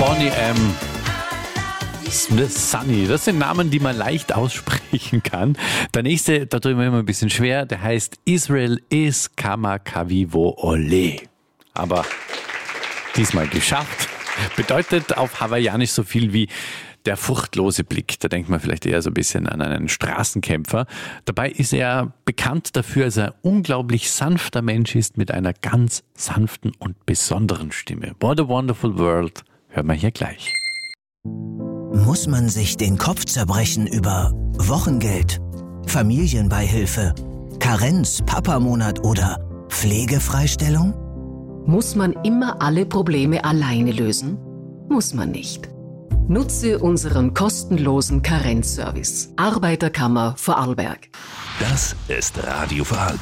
Bonnie M. Smith, Sunny, das sind Namen, die man leicht aussprechen kann. Der nächste, da tun wir immer ein bisschen schwer, der heißt Israel is Kama Kavivo Ole. Aber diesmal geschafft. Bedeutet auf Hawaiianisch so viel wie der furchtlose Blick. Da denkt man vielleicht eher so ein bisschen an einen Straßenkämpfer. Dabei ist er bekannt dafür, dass er ein unglaublich sanfter Mensch ist mit einer ganz sanften und besonderen Stimme. What a Wonderful World, hören wir hier gleich. Muss man sich den Kopf zerbrechen über Wochengeld, Familienbeihilfe, Karenz, Papamonat oder Pflegefreistellung? Muss man immer alle Probleme alleine lösen? Muss man nicht. Nutze unseren kostenlosen Karenzservice. Arbeiterkammer Vorarlberg. Das ist Radio Vorarlberg.